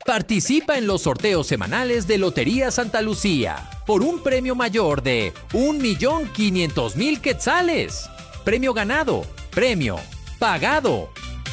Participa en los sorteos semanales de Lotería Santa Lucía por un premio mayor de 1.500.000 quetzales. Premio ganado, premio pagado.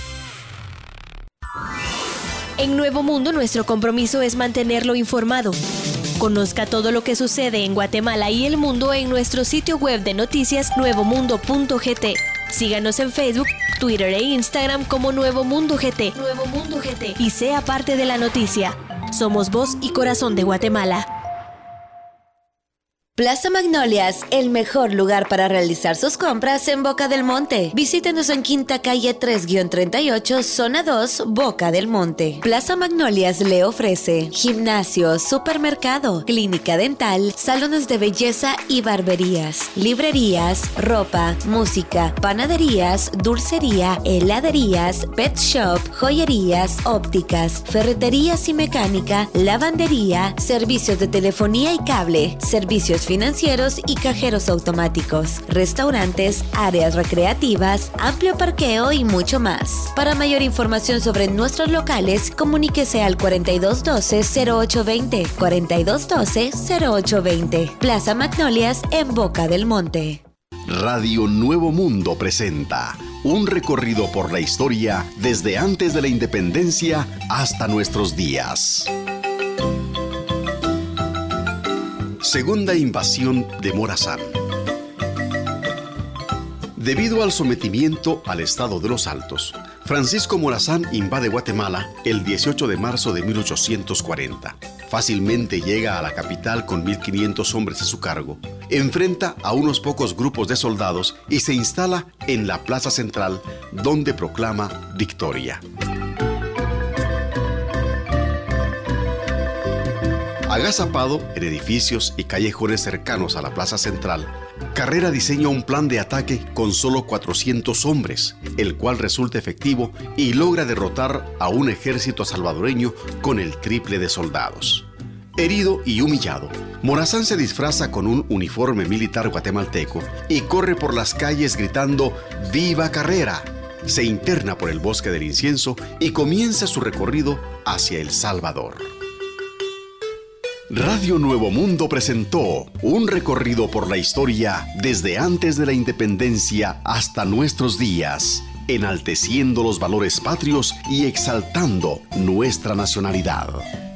En Nuevo Mundo, nuestro compromiso es mantenerlo informado. Conozca todo lo que sucede en Guatemala y el mundo en nuestro sitio web de noticias nuevomundo.gt. Síganos en Facebook, Twitter e Instagram como Nuevo Mundo GT. Nuevo Mundo GT. Y sea parte de la noticia. Somos voz y corazón de Guatemala. Plaza Magnolias, el mejor lugar para realizar sus compras en Boca del Monte. Visítenos en Quinta Calle 3-38, Zona 2, Boca del Monte. Plaza Magnolias le ofrece gimnasio, supermercado, clínica dental, salones de belleza y barberías, librerías, ropa, música, panaderías, dulcería, heladerías, pet shop, joyerías, ópticas, ferreterías y mecánica, lavandería, servicios de telefonía y cable, servicios financieros y cajeros automáticos, restaurantes, áreas recreativas, amplio parqueo y mucho más. Para mayor información sobre nuestros locales, comuníquese al 4212-0820, 4212-0820. Plaza Magnolias en Boca del Monte. Radio Nuevo Mundo presenta un recorrido por la historia desde antes de la independencia hasta nuestros días. Segunda invasión de Morazán. Debido al sometimiento al Estado de los Altos, Francisco Morazán invade Guatemala el 18 de marzo de 1840. Fácilmente llega a la capital con 1.500 hombres a su cargo, enfrenta a unos pocos grupos de soldados y se instala en la plaza central, donde proclama victoria. Agazapado en edificios y callejones cercanos a la plaza central, Carrera diseña un plan de ataque con solo 400 hombres, el cual resulta efectivo y logra derrotar a un ejército salvadoreño con el triple de soldados. Herido y humillado, Morazán se disfraza con un uniforme militar guatemalteco y corre por las calles gritando ¡Viva Carrera! Se interna por el bosque del incienso y comienza su recorrido hacia El Salvador. Radio Nuevo Mundo presentó un recorrido por la historia desde antes de la independencia hasta nuestros días, enalteciendo los valores patrios y exaltando nuestra nacionalidad.